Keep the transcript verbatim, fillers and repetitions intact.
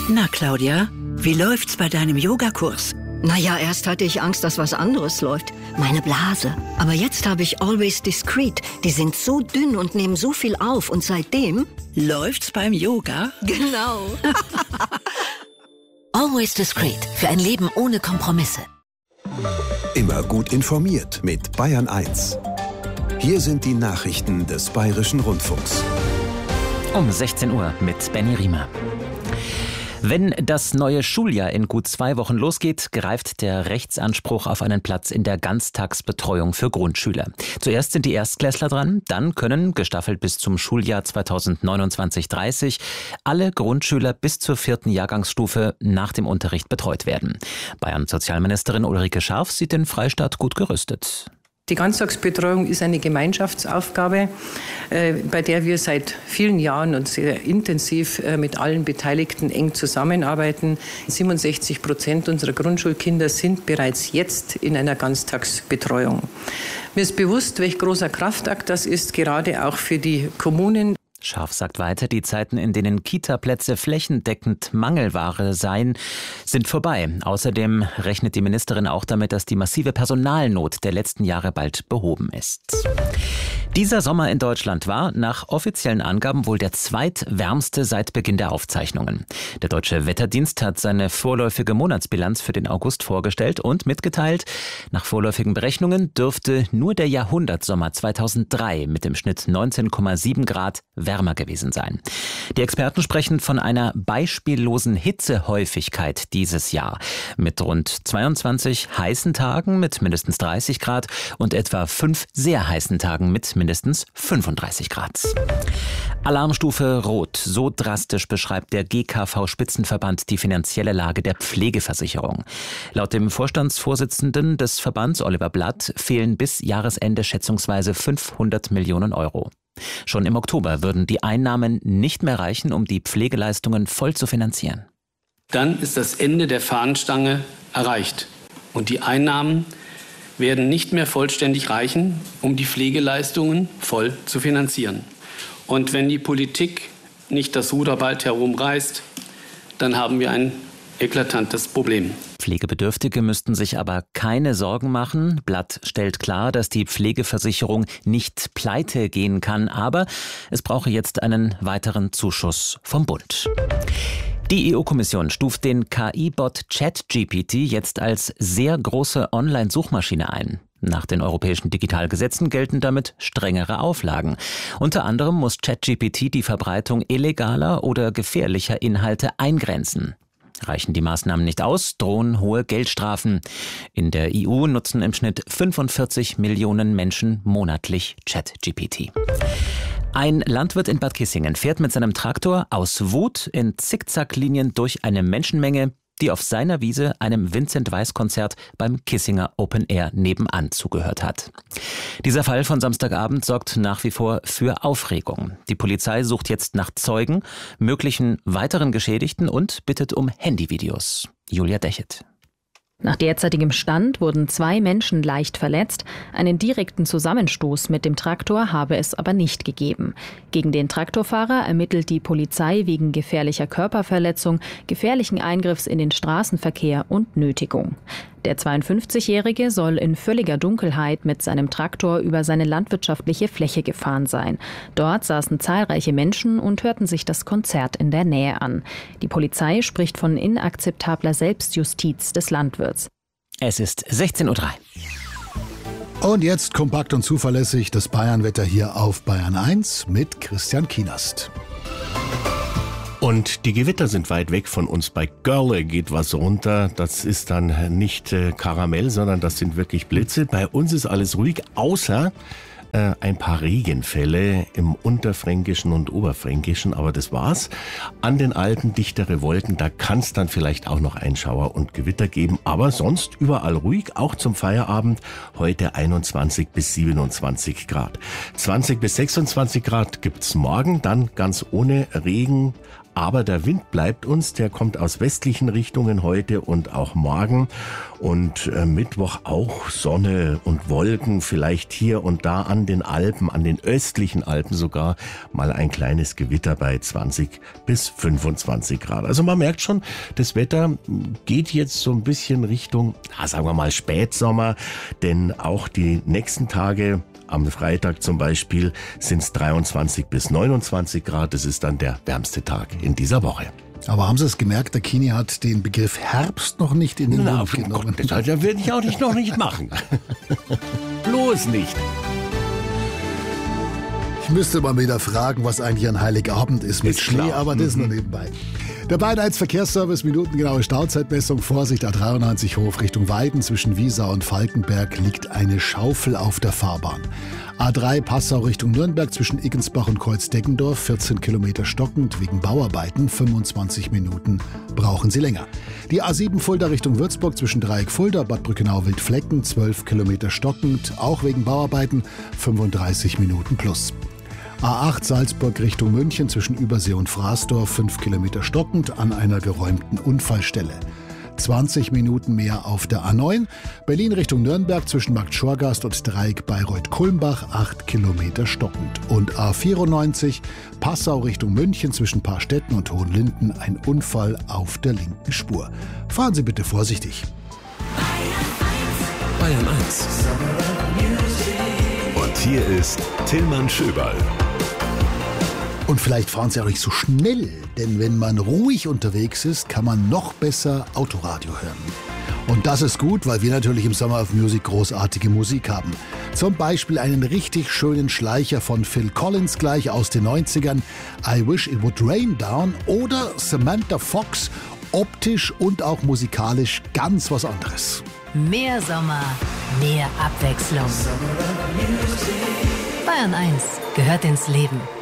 Na, Claudia, wie läuft's bei deinem Yogakurs? Naja, erst hatte ich Angst, dass was anderes läuft. Meine Blase. Aber jetzt habe ich Always Discreet. Die sind so dünn und nehmen so viel auf. Und seitdem... Läuft's beim Yoga? Genau. Always Discreet. Für ein Leben ohne Kompromisse. Immer gut informiert mit Bayern eins. Hier sind die Nachrichten des Bayerischen Rundfunks. Um sechzehn Uhr mit Benny Riemer. Wenn das neue Schuljahr in gut zwei Wochen losgeht, greift der Rechtsanspruch auf einen Platz in der Ganztagsbetreuung für Grundschüler. Zuerst sind die Erstklässler dran, dann können, gestaffelt bis zum Schuljahr zweitausendneunundzwanzig dreißig, alle Grundschüler bis zur vierten Jahrgangsstufe nach dem Unterricht betreut werden. Bayern-Sozialministerin Ulrike Scharf sieht den Freistaat gut gerüstet. Die Ganztagsbetreuung ist eine Gemeinschaftsaufgabe, bei der wir seit vielen Jahren und sehr intensiv mit allen Beteiligten eng zusammenarbeiten. siebenundsechzig Prozent unserer Grundschulkinder sind bereits jetzt in einer Ganztagsbetreuung. Mir ist bewusst, welch großer Kraftakt das ist, gerade auch für die Kommunen. Scharf sagt weiter, die Zeiten, in denen Kita-Plätze flächendeckend Mangelware seien, sind vorbei. Außerdem rechnet die Ministerin auch damit, dass die massive Personalnot der letzten Jahre bald behoben ist. Dieser Sommer in Deutschland war nach offiziellen Angaben wohl der zweitwärmste seit Beginn der Aufzeichnungen. Der Deutsche Wetterdienst hat seine vorläufige Monatsbilanz für den August vorgestellt und mitgeteilt, nach vorläufigen Berechnungen dürfte nur der Jahrhundertsommer zweitausenddrei mit dem Schnitt neunzehn Komma sieben Grad wärmer gewesen sein. Die Experten sprechen von einer beispiellosen Hitzehäufigkeit dieses Jahr mit rund zweiundzwanzig heißen Tagen mit mindestens dreißig Grad und etwa fünf sehr heißen Tagen mit mindestens fünfunddreißig Grad. Alarmstufe Rot. So drastisch beschreibt der G K V-Spitzenverband die finanzielle Lage der Pflegeversicherung. Laut dem Vorstandsvorsitzenden des Verbands, Oliver Blatt, fehlen bis Jahresende schätzungsweise fünfhundert Millionen Euro. Schon im Oktober würden die Einnahmen nicht mehr reichen, um die Pflegeleistungen voll zu finanzieren. Dann ist das Ende der Fahnenstange erreicht und die Einnahmen werden nicht mehr vollständig reichen, um die Pflegeleistungen voll zu finanzieren. Und wenn die Politik nicht das Ruder bald herumreißt, dann haben wir ein eklatantes Problem. Pflegebedürftige müssten sich aber keine Sorgen machen. Blatt stellt klar, dass die Pflegeversicherung nicht pleite gehen kann, aber es brauche jetzt einen weiteren Zuschuss vom Bund. Die E U-Kommission stuft den K I-Bot ChatGPT jetzt als sehr große Online-Suchmaschine ein. Nach den europäischen Digitalgesetzen gelten damit strengere Auflagen. Unter anderem muss ChatGPT die Verbreitung illegaler oder gefährlicher Inhalte eingrenzen. Reichen die Maßnahmen nicht aus, drohen hohe Geldstrafen. In der E U nutzen im Schnitt fünfundvierzig Millionen Menschen monatlich ChatGPT. Ein Landwirt in Bad Kissingen fährt mit seinem Traktor aus Wut in Zickzacklinien durch eine Menschenmenge, die auf seiner Wiese einem Vincent-Weiss-Konzert beim Kissinger Open Air nebenan zugehört hat. Dieser Fall von Samstagabend sorgt nach wie vor für Aufregung. Die Polizei sucht jetzt nach Zeugen, möglichen weiteren Geschädigten und bittet um Handyvideos. Julia Dechet. Nach derzeitigem Stand wurden zwei Menschen leicht verletzt. Einen direkten Zusammenstoß mit dem Traktor habe es aber nicht gegeben. Gegen den Traktorfahrer ermittelt die Polizei wegen gefährlicher Körperverletzung, gefährlichen Eingriffs in den Straßenverkehr und Nötigung. Der zweiundfünfzigjährige soll in völliger Dunkelheit mit seinem Traktor über seine landwirtschaftliche Fläche gefahren sein. Dort saßen zahlreiche Menschen und hörten sich das Konzert in der Nähe an. Die Polizei spricht von inakzeptabler Selbstjustiz des Landwirts. Es ist sechzehn Uhr drei. Und jetzt kompakt und zuverlässig das Bayernwetter hier auf Bayern eins mit Christian Kienast. Und die Gewitter sind weit weg von uns. Bei Görle geht was runter. Das ist dann nicht äh, Karamell, sondern das sind wirklich Blitze. Bei uns ist alles ruhig, außer äh, ein paar Regenfälle im Unterfränkischen und Oberfränkischen. Aber das war's. An den Alpen dichtere Wolken, da kann es dann vielleicht auch noch Einschauer und Gewitter geben. Aber sonst überall ruhig, auch zum Feierabend. Heute einundzwanzig bis siebenundzwanzig Grad. zwanzig bis sechsundzwanzig Grad gibt's morgen, dann ganz ohne Regen. Aber der Wind bleibt uns, der kommt aus westlichen Richtungen heute und auch morgen. Und äh, Mittwoch auch Sonne und Wolken, vielleicht hier und da an den Alpen, an den östlichen Alpen sogar mal ein kleines Gewitter bei zwanzig bis fünfundzwanzig Grad. Also man merkt schon, das Wetter geht jetzt so ein bisschen Richtung, na, sagen wir mal Spätsommer, denn auch die nächsten Tage, am Freitag zum Beispiel, sind es dreiundzwanzig bis neunundzwanzig Grad. Das ist dann der wärmste Tag in dieser Woche. Aber haben Sie es gemerkt, der Kini hat den Begriff Herbst noch nicht in den Mund genommen? Gott, das würde ich auch nicht, noch nicht machen. Bloß nicht. Ich müsste mal wieder fragen, was eigentlich an Heiligabend ist mit ist Schnee, klar. aber das mhm. nur nebenbei. Der Bayern eins Verkehrsservice, minutengenaue Stauzeitmessung, Vorsicht A dreiundneunzig Hof Richtung Weiden, zwischen Wiesau und Falkenberg liegt eine Schaufel auf der Fahrbahn. A drei Passau Richtung Nürnberg, zwischen Iggensbach und Kreuz-Deggendorf, vierzehn Kilometer stockend, wegen Bauarbeiten, fünfundzwanzig Minuten brauchen Sie länger. Die A sieben Fulda Richtung Würzburg, zwischen Dreieck Fulda, Bad Brückenau-Wildflecken, zwölf Kilometer stockend, auch wegen Bauarbeiten, fünfunddreißig Minuten plus. A acht Salzburg Richtung München, zwischen Übersee und Fraßdorf, fünf Kilometer stockend an einer geräumten Unfallstelle. zwanzig Minuten mehr auf der A neun. Berlin Richtung Nürnberg, zwischen Markt Schorgast und Dreieck Bayreuth-Kulmbach, acht Kilometer stockend. Und A vierundneunzig Passau Richtung München, zwischen Paarstetten und Hohenlinden, ein Unfall auf der linken Spur. Fahren Sie bitte vorsichtig. Bayern eins. Und hier ist Tillmann Schöberl. Und vielleicht fahren Sie auch nicht so schnell, denn wenn man ruhig unterwegs ist, kann man noch besser Autoradio hören. Und das ist gut, weil wir natürlich im Summer of Music großartige Musik haben. Zum Beispiel einen richtig schönen Schleicher von Phil Collins gleich aus den neunzigern, I Wish It Would Rain Down, oder Samantha Fox, optisch und auch musikalisch ganz was anderes. Mehr Sommer, mehr Abwechslung. Bayern eins gehört ins Leben.